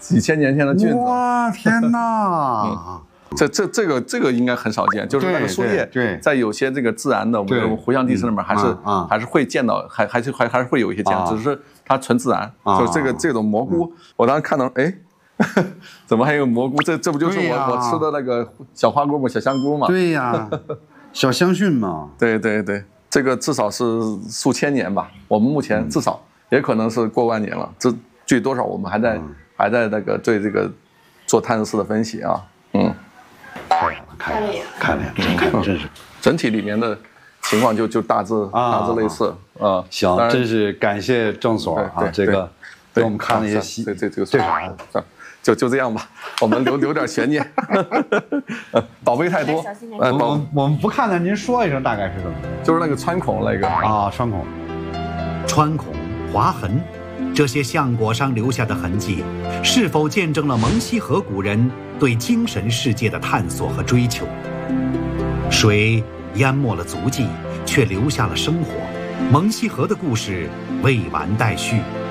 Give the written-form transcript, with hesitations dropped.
几千年前的菌子。 哇，天哪！ 这个应该很少见，就是那个树叶， 对， 在有些这个自然的我们湖相地质里面还是会见到，还是会有一些见到，只是它纯自然。就这种蘑菇，我当时看到，哎，怎么还有蘑菇？这不就是我吃的那个小花菇吗？小香菇吗？ 对呀，小香菌嘛。 对，这个至少是数千年吧。我们目前至少也可能是过万年了。这据多少我们还在那个对这个做碳十四的分析啊。 看了真是。 整体里面的情况就大致类似啊。 行，真是感谢郑所啊，这个给我们看了一些细，这啥？ 就这样吧，我们留点悬念。宝贝太多， 我们不看了，您说一声大概是什么？ 就是那个穿孔那个啊， 穿孔、划痕，这些橡果上留下的痕迹，是否见证了蒙西河古人对精神世界的探索和追求？水淹没了足迹，却留下了生活。蒙西河的故事未完待续。